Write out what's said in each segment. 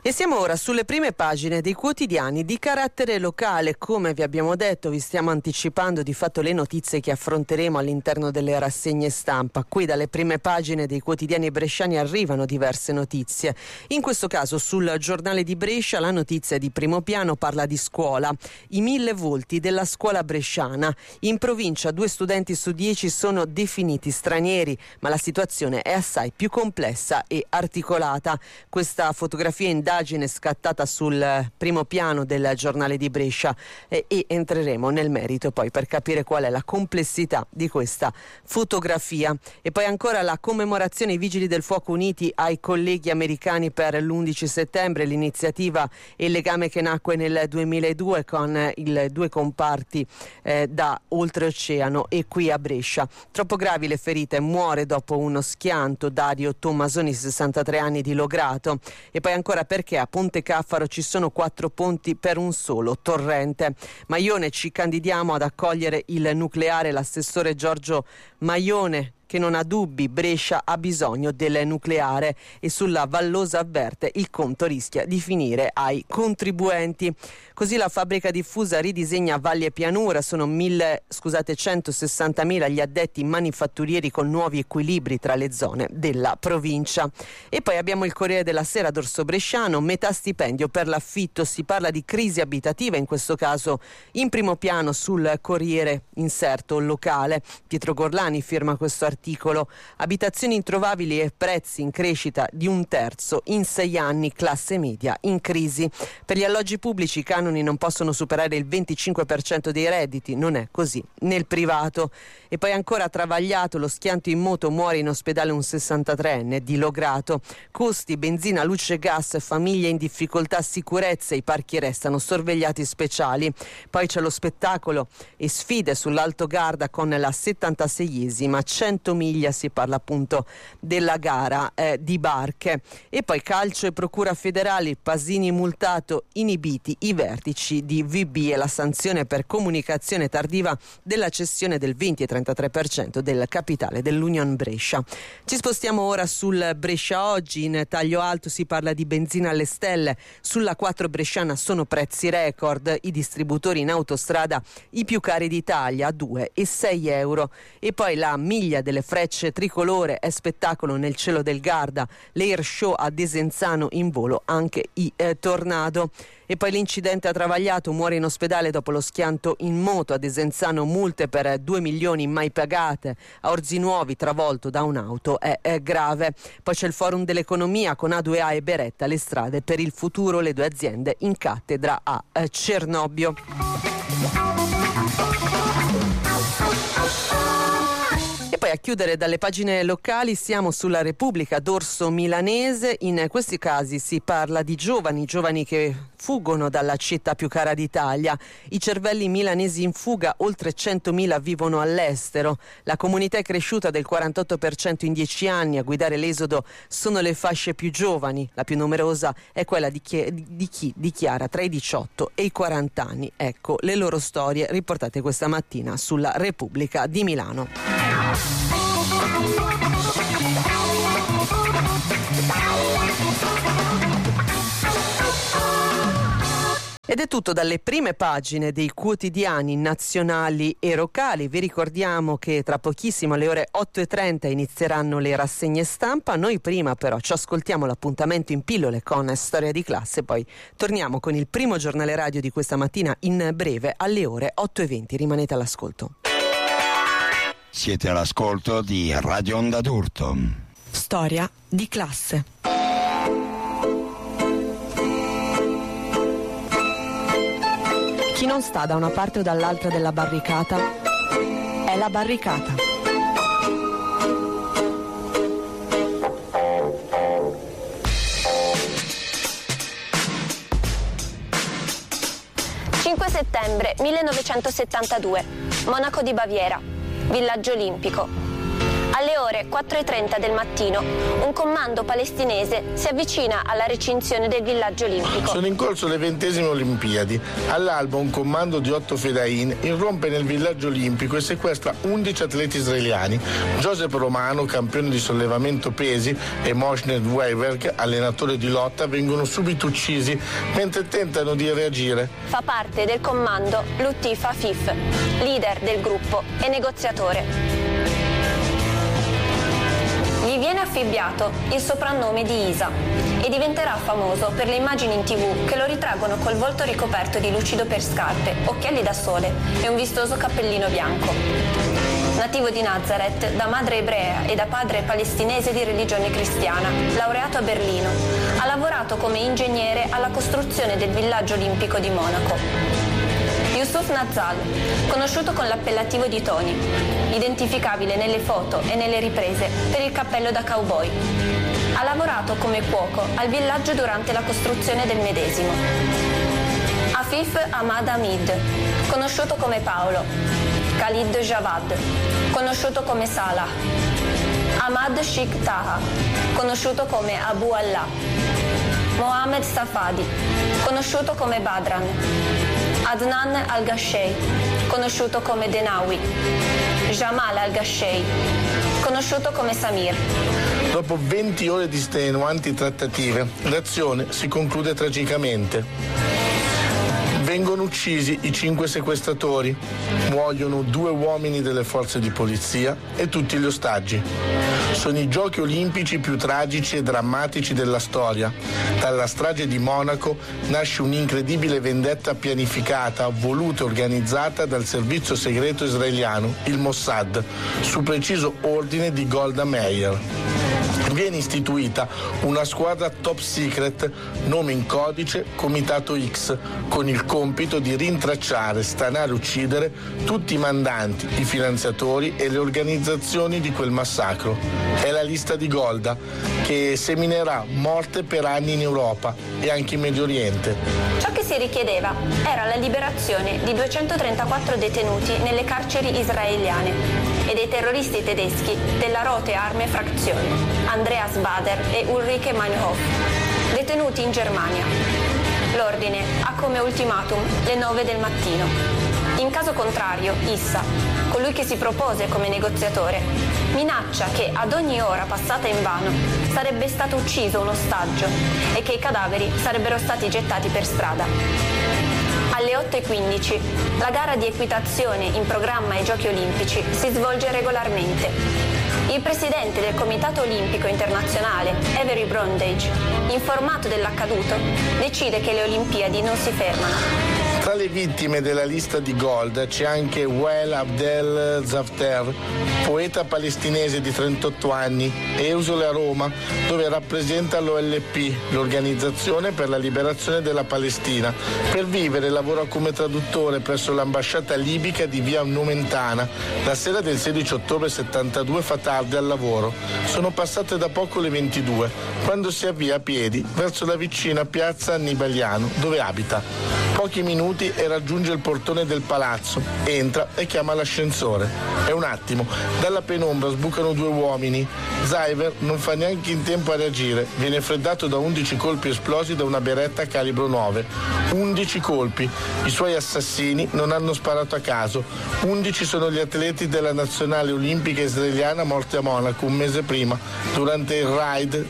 E siamo ora sulle prime pagine dei quotidiani di carattere locale. Come vi abbiamo detto, vi stiamo anticipando di fatto le notizie che affronteremo all'interno delle rassegne stampa. Qui dalle prime pagine dei quotidiani bresciani arrivano diverse notizie. In questo caso sul giornale di Brescia la notizia di primo piano parla di scuola. I 1000 volti della scuola bresciana. In provincia 2 studenti su 10 sono definiti stranieri, ma la situazione è assai più complessa e articolata. Questa fotografia indagine scattata sul primo piano del giornale di Brescia e entreremo nel merito poi per capire qual è la complessità di questa fotografia. E poi ancora la commemorazione ai Vigili del Fuoco uniti ai colleghi americani per l'11 settembre, l'iniziativa e il legame che nacque nel 2002 con i 2 comparti da oltreoceano e qui a Brescia. Troppo gravi le ferite, muore dopo uno schianto Dario Tommasoni, 63 anni, di Lograto. E poi ancora perché a Ponte Caffaro ci sono 4 ponti per un solo torrente. Maione, ci candidiamo ad accogliere il nucleare. L'assessore Giorgio Maione, che non ha dubbi, Brescia ha bisogno del nucleare, e sulla Vallosa avverte il conto rischia di finire ai contribuenti. Così la fabbrica diffusa ridisegna Valli e Pianura, sono 160.000 gli addetti manifatturieri con nuovi equilibri tra le zone della provincia. E poi abbiamo il Corriere della Sera d'Orso Bresciano, metà stipendio per l'affitto, si parla di crisi abitativa, in questo caso in primo piano sul Corriere inserto locale. Pietro Gorlani firma questo articolo. Abitazioni introvabili e prezzi in crescita di 1/3 in 6 anni, classe media in crisi. Per gli alloggi pubblici i canoni non possono superare il 25% dei redditi, non è così nel privato. E poi ancora travagliato, lo schianto in moto, muore in ospedale un 63enne di Lograto. Costi, benzina, luce, gas, famiglie in difficoltà, sicurezza, i parchi restano sorvegliati speciali. Poi c'è lo spettacolo e sfide sull'Alto Garda con la 76esima 100 miglia, si parla appunto della gara di barche. E poi calcio e procura federali, Pasini multato, inibiti i vertici di VB e la sanzione per comunicazione tardiva della cessione del 20 e 33% del capitale dell'Union Brescia. Ci spostiamo ora sul Brescia Oggi. In taglio alto si parla di benzina alle stelle, sulla 4 bresciana sono prezzi record, i distributori in autostrada i più cari d'Italia, a 2 e 6 euro. E poi la miglia delle frecce tricolore è spettacolo nel cielo del Garda, l'air show a Desenzano, in volo anche i Tornado. E poi l'incidente a Travagliato, muore in ospedale dopo lo schianto in moto. A Desenzano multe per 2 milioni mai pagate. A Orzinuovi, travolto da un'auto, è grave. Poi c'è il forum dell'economia con A2A e Beretta, le strade per il futuro, le 2 aziende in cattedra a Cernobbio. E poi a chiudere dalle pagine locali siamo sulla Repubblica d'Orso Milanese. In questi casi si parla di giovani che fuggono dalla città più cara d'Italia. I cervelli milanesi in fuga, oltre 100.000 vivono all'estero. La comunità è cresciuta del 48% in 10 anni. A guidare l'esodo sono le fasce più giovani. La più numerosa è quella di chi dichiara tra i 18 e i 40 anni. Ecco le loro storie riportate questa mattina sulla Repubblica di Milano. Ed è tutto dalle prime pagine dei quotidiani nazionali e locali. Vi ricordiamo che tra pochissimo alle ore 8:30 inizieranno le rassegne stampa. Noi prima però ci ascoltiamo l'appuntamento in pillole con Storia di Classe, poi torniamo con il primo giornale radio di questa mattina in breve alle ore 8:20. Rimanete all'ascolto. Siete all'ascolto di Radio Onda d'Urto. Storia di Classe. Chi non sta da una parte o dall'altra della barricata è la barricata. Settembre 1972, Monaco di Baviera, villaggio olimpico. Alle ore 4:30 del mattino, un commando palestinese si avvicina alla recinzione del villaggio olimpico. Sono in corso le 20esime Olimpiadi. All'alba un commando di 8 fedain irrompe nel villaggio olimpico e sequestra 11 atleti israeliani. Joseph Romano, campione di sollevamento pesi, e Moshe Weber, allenatore di lotta, vengono subito uccisi mentre tentano di reagire. Fa parte del comando Latif Afif, leader del gruppo e negoziatore. Gli viene affibbiato il soprannome di Isa e diventerà famoso per le immagini in TV che lo ritraggono col volto ricoperto di lucido per scarpe, occhiali da sole e un vistoso cappellino bianco. Nativo di Nazareth, da madre ebrea e da padre palestinese di religione cristiana, laureato a Berlino, ha lavorato come ingegnere alla costruzione del villaggio olimpico di Monaco. Yusuf Nazal, conosciuto con l'appellativo di Tony, identificabile nelle foto e nelle riprese per il cappello da cowboy. Ha lavorato come cuoco al villaggio durante la costruzione del medesimo. Afif Ahmad Hamid, conosciuto come Paolo. Khalid Javad, conosciuto come Salah. Ahmad Sheikh Taha, conosciuto come Abu Allah. Mohamed Safadi, conosciuto come Badran. Adnan Al-Gashey, conosciuto come Denawi. Jamal Al-Gashey, conosciuto come Samir. Dopo 20 ore di estenuanti trattative, l'azione si conclude tragicamente. Vengono uccisi i 5 sequestratori, muoiono 2 uomini delle forze di polizia e tutti gli ostaggi. Sono i giochi olimpici più tragici e drammatici della storia. Dalla strage di Monaco nasce un'incredibile vendetta pianificata, voluta e organizzata dal servizio segreto israeliano, il Mossad, su preciso ordine di Golda Meir. Viene istituita una squadra top secret, nome in codice Comitato X, con il compito di rintracciare, stanare e uccidere tutti i mandanti, i finanziatori e le organizzazioni di quel massacro. È la lista di Golda, che seminerà morte per anni in Europa e anche in Medio Oriente. Ciò che si richiedeva era la liberazione di 234 detenuti nelle carceri israeliane e dei terroristi tedeschi della Rote Arme Fraktion, Andreas Bader e Ulrike Meinhof, detenuti in Germania. L'ordine ha come ultimatum le 9 del mattino. In caso contrario, Issa, colui che si propose come negoziatore, minaccia che ad ogni ora passata invano sarebbe stato ucciso un ostaggio e che i cadaveri sarebbero stati gettati per strada. Alle 8:15 la gara di equitazione in programma ai Giochi Olimpici si svolge regolarmente. Il presidente del Comitato Olimpico Internazionale, Avery Brundage, informato dell'accaduto, decide che le Olimpiadi non si fermano. Tra le vittime della lista di Golda c'è anche Wael Abdel Zafter, poeta palestinese di 38 anni, esule a Roma, dove rappresenta l'OLP, l'Organizzazione per la Liberazione della Palestina. Per vivere lavora come traduttore presso l'ambasciata libica di via Nomentana. La sera del 16 ottobre 72 fa tardi al lavoro. Sono passate da poco le 22, quando si avvia a piedi verso la vicina piazza Annibaliano, dove abita. Pochi minuti e raggiunge il portone del palazzo, entra e chiama l'ascensore. È un attimo, dalla penombra sbucano 2 uomini. Zyver non fa neanche in tempo a reagire, viene freddato da 11 colpi esplosi da una beretta calibro 9. 11 colpi, i suoi assassini non hanno sparato a caso. 11 sono gli atleti della nazionale olimpica israeliana morti a Monaco un mese prima, durante il raid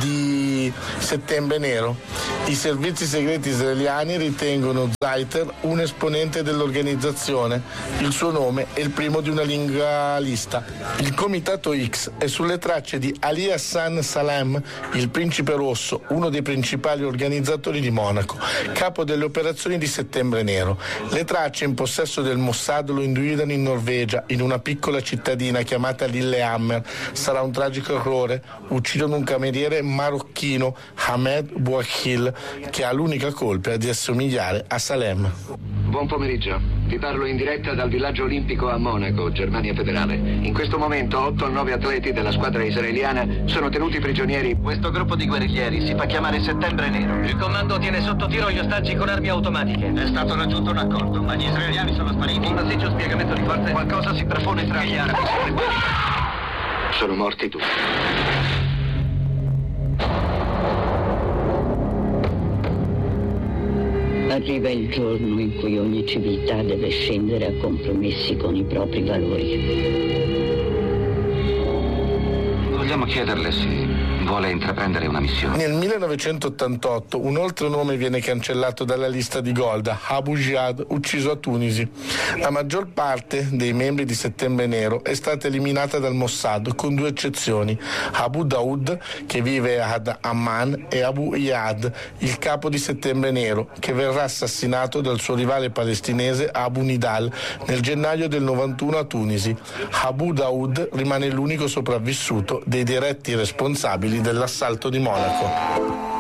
di Settembre Nero. I servizi segreti israeliani ritengono Zaiter un esponente dell'organizzazione. Il suo nome è il primo di una lunga lista. Il Comitato X è sulle tracce di Ali Hassan Salem, il principe rosso, uno dei principali organizzatori di Monaco, capo delle operazioni di Settembre Nero. Le tracce in possesso del Mossad lo individuano in Norvegia, in una piccola cittadina chiamata Lillehammer. Sarà un tragico errore. Uccidono un cameriere marocchino, Ahmed Bouakhil, che ha l'unica colpa di assomigliare a Salem. Buon pomeriggio, vi parlo in diretta dal villaggio olimpico a Monaco, Germania federale. In questo momento 8 o 9 atleti della squadra israeliana sono tenuti prigionieri. Questo gruppo di guerriglieri si fa chiamare Settembre Nero. Il comando tiene sotto tiro gli ostaggi con armi automatiche. È stato raggiunto un accordo, ma gli israeliani sono spariti. Un massiccio spiegamento di forze. Qualcosa si profone tra gli arabi. Sono morti tutti. Arriva il giorno in cui ogni civiltà deve scendere a compromessi con i propri valori. Vogliamo chiederle se vuole intraprendere una missione. Nel 1988 un altro nome viene cancellato dalla lista di Golda, Abu Jihad, ucciso a Tunisi. La maggior parte dei membri di Settembre Nero è stata eliminata dal Mossad, con 2 eccezioni: Abu Daoud, che vive ad Amman, e Abu Iyad, il capo di Settembre Nero, che verrà assassinato dal suo rivale palestinese Abu Nidal nel gennaio del 91 a Tunisi. Abu Daoud rimane l'unico sopravvissuto dei diretti responsabili dell'assalto di Monaco.